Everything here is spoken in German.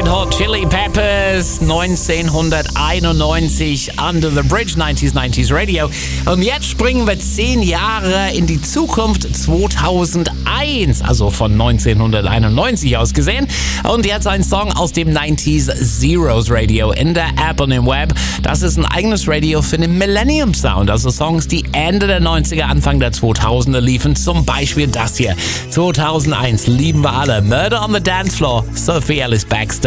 Red Hot Chili Peppers 1991 Under the Bridge 90s Radio. Und jetzt springen wir 10 Jahre in die Zukunft 2001, also von 1991 aus gesehen. Und jetzt ein Song aus dem 90s Zeros Radio in der App und im Web. Das ist ein eigenes Radio für den Millennium Sound, also Songs, die Ende der 90er, Anfang der 2000er liefen. Zum Beispiel das hier. 2001 lieben wir alle. Murder on the Dance Floor, Sophie Ellis-Bextor.